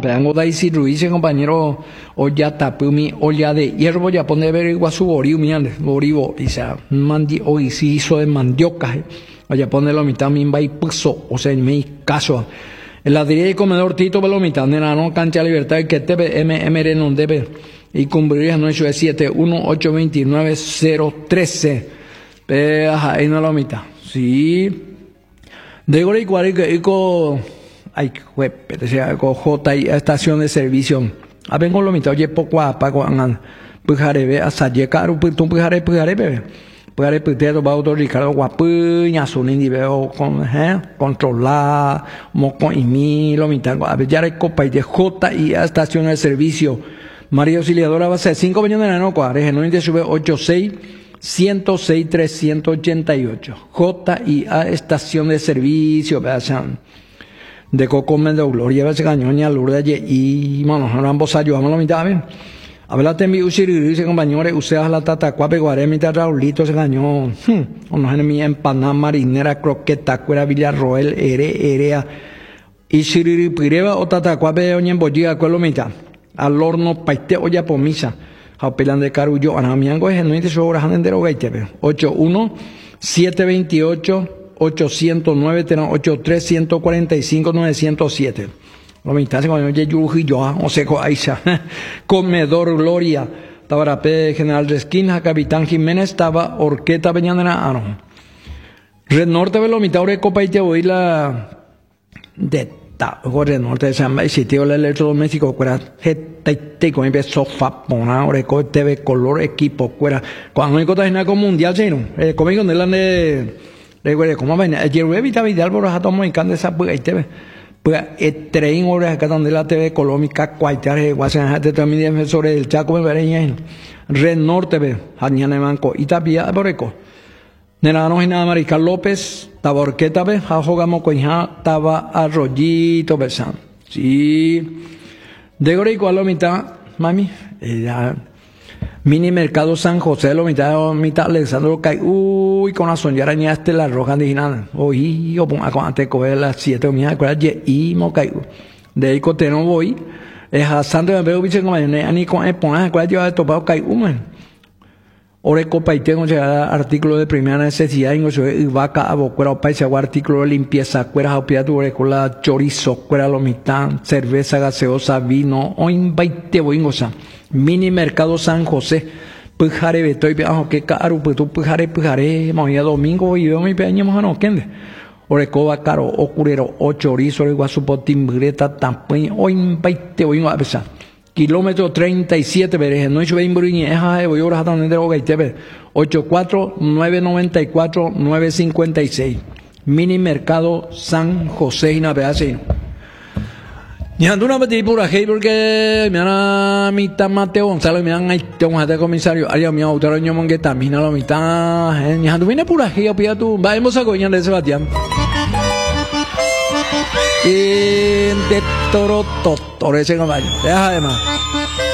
pedango daisy dice compañero olla tapumi olla de hierbo ya pone ver iguasu boriu miande borivo dice mandi hoy sí hizo de mandioca allá pone la mitad mimba y puso o sea en mi caso en la diría y comedor Tito por la mitad de la no cancha libertad que te MMR no debe y cumpliría no hecho de 718299013 ahí no la mitad sí de gore y cuarico ay, pero sea J estación de servicio. A vengo lo mitad oye poco a pago angan. Pujarebe hasta llegar un punto pujare bebé. Pujare putero va otro Ricardo guapuña su ni veo con controlar moco y mi lo mitad. A ver ya hay copa y de J y estación de servicio. María Auxiliadora va a ser 5 millones de no cuadres. En un día sube 86 106 388. J y A estación de servicio. Vean. De Coco Mendo Gloria se cañoña Lourdes y bueno ambos ayudamos la mitad bien a ver la tembi usiri dice compañeros ustedes la tata cuape guare mitad Raulito se cañó o no en mi empanada marinera croqueta cuera Villarroel erea y siriri pireva o tata cuape oñen bolliga con lo mitad al horno paite olla pomisa a pelan de carullo anamiango es no dice su obra handero gaite 81 728 809 83 145 907 lo mitad se cuando oye yuji yo o seco Aisha comedor Gloria Tabarape General Resquina Capitán Jiménez estaba Orqueta Peñanera no Red Norte ve lo mitad ore copa y te voy la de Red Norte de San y sitio el electrodoméstico fuera te con el sofá pona ore co TV color equipo fuera cuando hay cosas en mundial sino conmigo de la recuerde cómo ven ayer evita vidal por los atomos y cande esa pues ahí te ve pues traen horas acá donde la TV económica cualquier guasan de también sobre el Chaco me veréis Red Norte ve mañana banco y tapia por eco nena no hay nada Mariscal López taborqueta ve jugamos con ya estaba Arroyito besan sí de gore igual la mitad mami Mini Mercado San José, lo mitad Alexandro Cay, uy, con la soñara ñaste la roja diginal, oí, o ponga con ante coger las 7 o mía, acuerdas, y mo cay, de ahí cote no voy, es a Santo de Veo, bicho, como ni con ponga, acuerdas, yo he topado cay, ore copa y tengo llegada artículo de primera necesidad, y vaca, abocuera, paisa, artículo de limpieza, cuera, opiato, orecola, chorizo, cuera, lo mitad, cerveza, gaseosa, vino, o invite, boingosa. Mini Mercado San José, pujare, estoy viendo que caro, pues tú pujare, mañana domingo y veo mi peña mojano, ¿quién? Orecoba caro, ocurrero, o chorizo, iguasupo, timbreta, tampoco, o invite, boingo, a pesar. Kilómetro 37, vereje, no he hecho bien buriñe, voy a horas hasta donde tengo que ir, 84 994 956. Mini Mercado San José y Navease. Ni ando una petita por aquí porque me han mitad Mateo Gonzalo me han hecho un jefe comisario área mi autor ño mongueta mina la mitad ni ando viene por aquí opia tú vamos a coñar de Sebastián y de toro ese caballo deja además